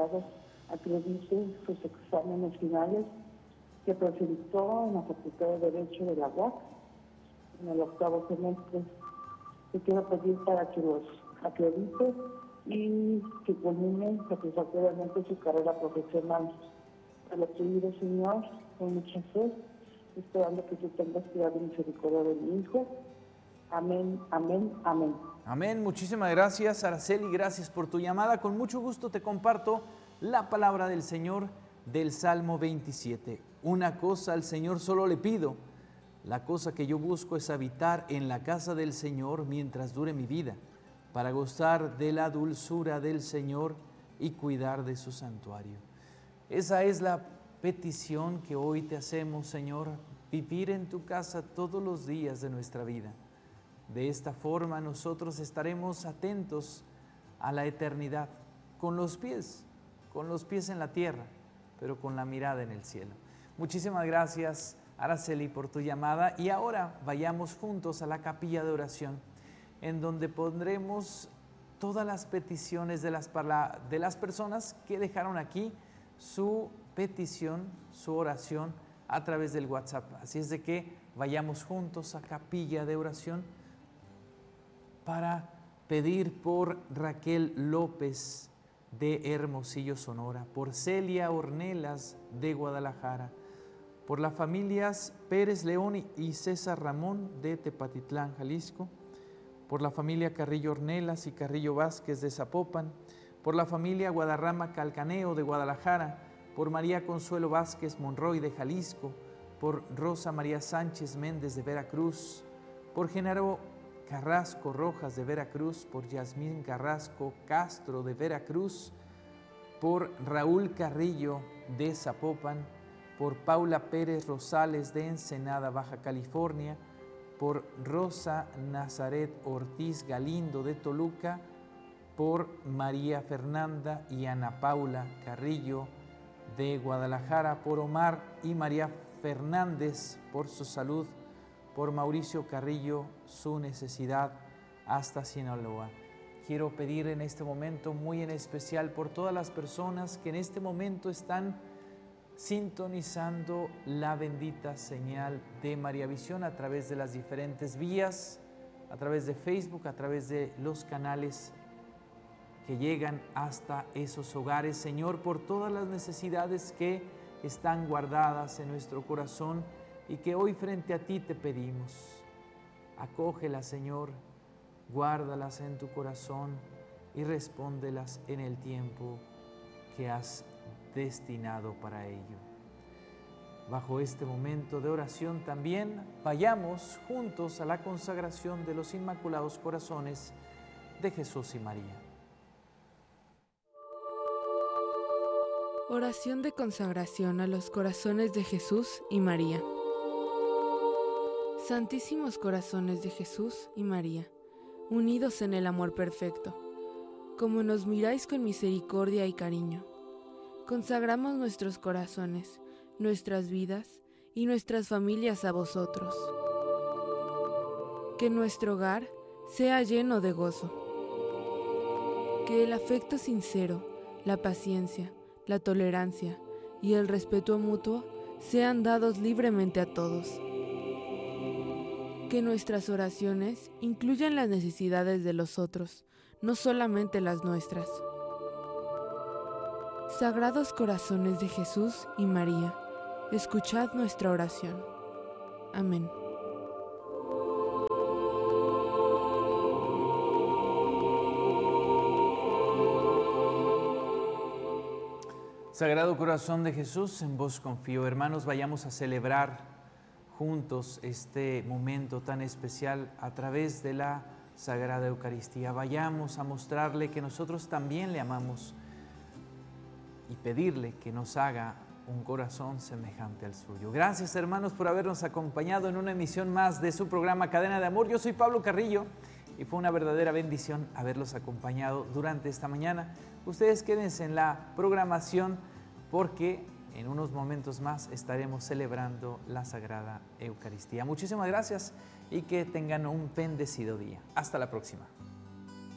licenciado acredite sus exámenes finales que presentó en la Facultad de Derecho de la UAC en el 8º semestre. Te quiero pedir para que los acredite y que culmine satisfactoriamente su carrera profesional. Te lo pido, Señor, con mucha fe, esperando que tú tengas cuidado y misericordia de mi hijo. Amén, amén, amén. Amén. Muchísimas gracias, Araceli. Gracias por tu llamada. Con mucho gusto te comparto la palabra del Señor del Salmo 27. Una cosa al Señor solo le pido. La cosa que yo busco es habitar en la casa del Señor mientras dure mi vida, para gozar de la dulzura del Señor y cuidar de su santuario. Esa es la petición que hoy te hacemos, Señor, vivir en tu casa todos los días de nuestra vida. De esta forma nosotros estaremos atentos a la eternidad, con los pies en la tierra, pero con la mirada en el cielo. Muchísimas gracias, Araceli, por tu llamada. Y ahora vayamos juntos a la capilla de oración, en donde pondremos todas las peticiones de las personas que dejaron aquí su petición, su oración a través del WhatsApp. Así es de que vayamos juntos a capilla de oración para pedir por Raquel López de Hermosillo, Sonora, por Celia Ornelas de Guadalajara, por las familias Pérez León y César Ramón de Tepatitlán, Jalisco, por la familia Carrillo Ornelas y Carrillo Vázquez de Zapopan, por la familia Guadarrama Calcaneo de Guadalajara, por María Consuelo Vázquez Monroy de Jalisco, por Rosa María Sánchez Méndez de Veracruz, por Genaro Carrasco Rojas de Veracruz, por Yasmín Carrasco Castro de Veracruz, por Raúl Carrillo de Zapopan, por Paula Pérez Rosales de Ensenada, Baja California, por Rosa Nazaret Ortiz Galindo de Toluca, por María Fernanda y Ana Paula Carrillo de Guadalajara, por Omar y María Fernández por su salud, por Mauricio Carrillo su necesidad hasta Sinaloa. Quiero pedir en este momento muy en especial por todas las personas que en este momento están sintonizando la bendita señal de María Visión a través de las diferentes vías, a través de Facebook, a través de los canales que llegan hasta esos hogares. Señor, por todas las necesidades que están guardadas en nuestro corazón y que hoy frente a ti te pedimos. Acógelas, Señor, guárdalas en tu corazón y respóndelas en el tiempo que has destinado para ello. Bajo este momento de oración también vayamos juntos a la consagración de los Inmaculados Corazones de Jesús y María. Oración de consagración a los corazones de Jesús y María. Santísimos corazones de Jesús y María, unidos en el amor perfecto, como nos miráis con misericordia y cariño, consagramos nuestros corazones, nuestras vidas y nuestras familias a vosotros. Que nuestro hogar sea lleno de gozo. Que el afecto sincero, la paciencia, la tolerancia y el respeto mutuo sean dados libremente a todos. Que nuestras oraciones incluyan las necesidades de los otros, no solamente las nuestras. Sagrados corazones de Jesús y María, escuchad nuestra oración. Amén. Sagrado Corazón de Jesús, en vos confío. Hermanos, vayamos a celebrar juntos este momento tan especial a través de la Sagrada Eucaristía. Vayamos a mostrarle que nosotros también le amamos y pedirle que nos haga un corazón semejante al suyo. Gracias, hermanos, por habernos acompañado en una emisión más de su programa Cadena de Amor. Yo soy Pablo Carrillo y fue una verdadera bendición haberlos acompañado durante esta mañana. Ustedes quédense en la programación porque en unos momentos más estaremos celebrando la Sagrada Eucaristía. Muchísimas gracias y que tengan un bendecido día. Hasta la próxima.